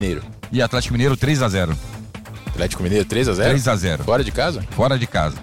Mineiro. E Atlético Mineiro 3-0. Atlético Mineiro 3-0? 3-0. Fora de casa? Fora de casa.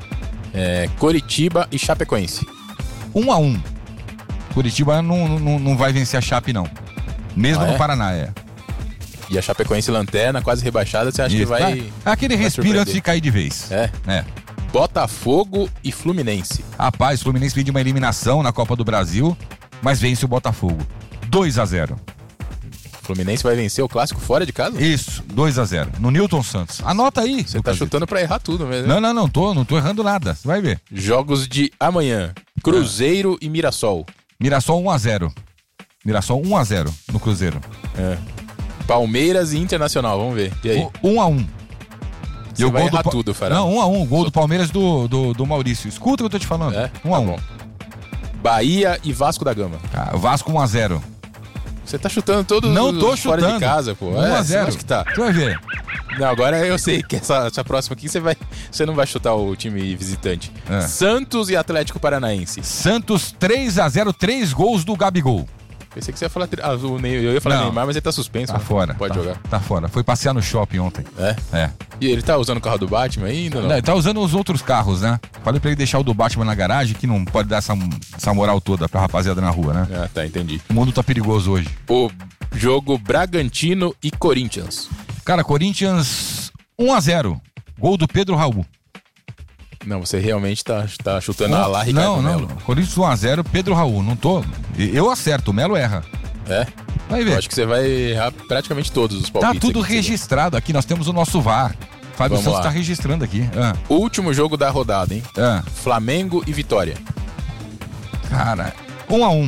Coritiba e Chapecoense. 1-1. Curitiba não vai vencer a Chape, não. Mesmo no Paraná, E a Chapecoense lanterna, quase rebaixada, você acha que vai... Aquele respiro antes de cair de vez. É. Botafogo e Fluminense. Rapaz, o Fluminense vem de uma eliminação na Copa do Brasil, mas vence o Botafogo. 2-0. Fluminense vai vencer o clássico fora de casa? Isso, 2-0. No Newton Santos. Anota aí. Você tá chutando pra errar tudo mesmo. Não tô errando nada. Você vai ver. Jogos de amanhã. Cruzeiro e Mirassol. Mirassol 1-0. Mirassol 1-0 no Cruzeiro. Palmeiras e Internacional, vamos ver. E aí? 1-1. Você vai errar tudo, Fará. Não, 1-1. Gol do Palmeiras do Maurício. Escuta o que eu tô te falando. 1-1. Bahia e Vasco da Gama. Vasco 1-0. Você tá chutando todos os fora de casa, pô. 1-0. Acho que tá. Você vai ver. Não, agora eu sei que essa próxima aqui você não vai chutar o time visitante. Santos e Atlético Paranaense. Santos 3-0, 3 gols do Gabigol. Pensei que você ia falar... eu ia falar Neymar, mas ele tá suspenso. Tá fora. Pode jogar. Tá fora. Foi passear no shopping ontem. É? E ele tá usando o carro do Batman ainda? Não, ele tá usando os outros carros, né? Falei pra ele deixar o do Batman na garagem, que não pode dar essa moral toda pra rapaziada na rua, né? Tá, entendi. O mundo tá perigoso hoje. O jogo Bragantino e Corinthians. Cara, Corinthians 1-0. Gol do Pedro Raul. Não, você realmente tá chutando a lá, Ricardo Melo. Não. Corinthians 1-0, Pedro Raul. Não tô... Eu acerto, o Melo erra. Vai ver. Eu acho que você vai errar praticamente todos os palpites. Tá tudo registrado aqui, nós temos o nosso VAR. Fábio Santos tá registrando aqui. Último jogo da rodada, hein? Flamengo e Vitória. Cara, 1-1.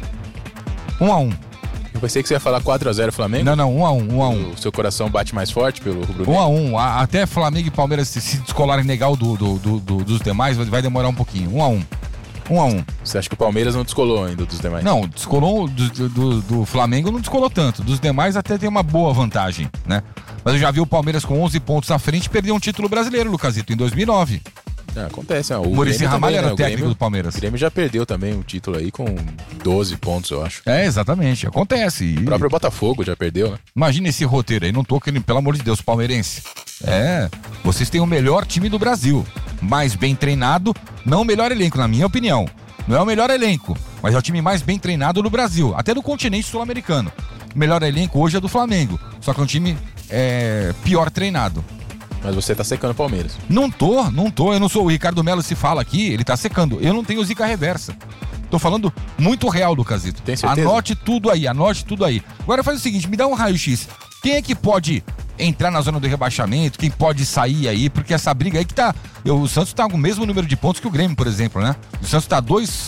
1-1. Eu pensei que você ia falar 4-0 Flamengo. Não, 1-1. O seu coração bate mais forte pelo rubro-negro? 1-1. Até Flamengo e Palmeiras se descolarem legal dos demais, vai demorar um pouquinho. 1-1. 1-1. Você acha que o Palmeiras não descolou ainda dos demais? Não, descolou do Flamengo, não descolou tanto. Dos demais até tem uma boa vantagem, né? Mas eu já vi o Palmeiras com 11 pontos à frente e perder um título brasileiro, Lucasito, em 2009. Acontece, o Muricy Ramalho era o técnico do Palmeiras. O Grêmio já perdeu também um título aí com 12 pontos, eu acho. Exatamente, acontece. O próprio Botafogo já perdeu, né? Imagina esse roteiro aí, não tô querendo, pelo amor de Deus, palmeirense. Vocês têm o melhor time do Brasil, mais bem treinado, não o melhor elenco, na minha opinião. Não é o melhor elenco, mas é o time mais bem treinado do Brasil, até do continente sul-americano. O melhor elenco hoje é do Flamengo, só que é um time pior treinado. Mas você tá secando o Palmeiras. Não tô. Eu não sou o Ricardo Melo, se fala aqui, ele tá secando. Eu não tenho zica reversa. Tô falando muito real, Lucasito. Tem certeza? Anote tudo aí. Agora faz o seguinte, me dá um raio-x. Quem é que pode entrar na zona do rebaixamento? Quem pode sair aí? Porque essa briga aí que tá... O Santos tá com o mesmo número de pontos que o Grêmio, por exemplo, né? O Santos tá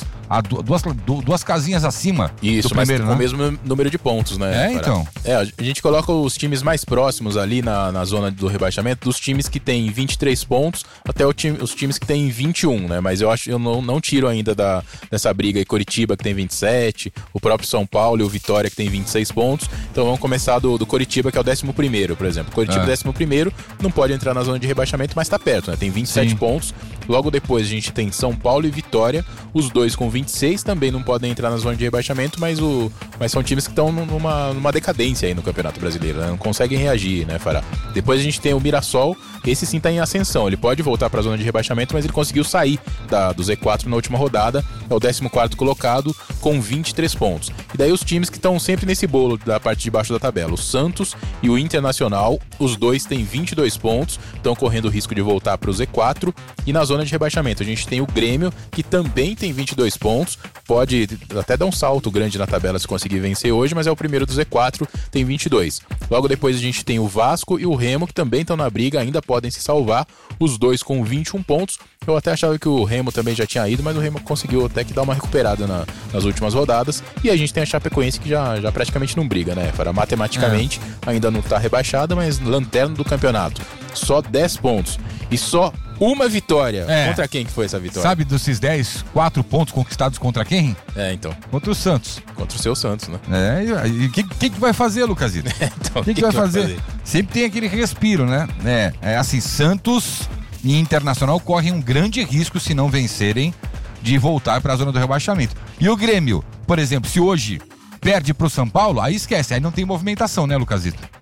duas casinhas acima do primeiro, mas com o mesmo número de pontos, né? Então. A gente coloca os times mais próximos ali na zona do rebaixamento, dos times que tem 23 pontos até os times que tem 21, né? Mas eu não tiro ainda dessa briga aí Coritiba, que tem 27, o próprio São Paulo e o Vitória, que tem 26 pontos. Então vamos começar do Coritiba, que é o 11º, por exemplo. Coritiba 11º, não pode entrar na zona de rebaixamento, mas tá perto, né? Tem 27 pontos. Logo depois a gente tem São Paulo e Vitória, os dois com 26 também não podem entrar na zona de rebaixamento, mas são times que estão numa decadência aí no Campeonato Brasileiro, né? Não conseguem reagir, né, Fará? Depois a gente tem o Mirassol, esse sim tá em ascensão, ele pode voltar para a zona de rebaixamento, mas ele conseguiu sair do Z4 na última rodada, é o 14º colocado com 23 pontos. E daí os times que estão sempre nesse bolo da parte de baixo da tabela, o Santos e o Internacional, os dois têm 22 pontos, estão correndo o risco de voltar para o Z4, e na zona de rebaixamento a gente tem o Grêmio, que também tem 22 pontos, pode até dar um salto grande na tabela se conseguir vencer hoje, mas é o primeiro do Z4, tem 22. Logo depois a gente tem o Vasco e o Remo, que também estão na briga, ainda podem se salvar, os dois com 21 pontos. Eu até achava que o Remo também já tinha ido, mas o Remo conseguiu até que dar uma recuperada nas últimas rodadas. E a gente tem a Chapecoense, que já praticamente não briga, né? Matematicamente ainda não tá rebaixada, mas lanterna do campeonato. Só 10 pontos. E só uma vitória. Contra quem que foi essa vitória? Sabe desses 10, 4 pontos conquistados contra quem? Então. Contra o Santos. Contra o seu Santos, né? E o que vai fazer, Lucasito? Então, o que vai fazer? Sempre tem aquele respiro, né? Assim, Santos e Internacional correm um grande risco, se não vencerem, de voltar para a zona do rebaixamento. E o Grêmio, por exemplo, se hoje perde pro São Paulo, aí esquece, aí não tem movimentação, né, Lucasito?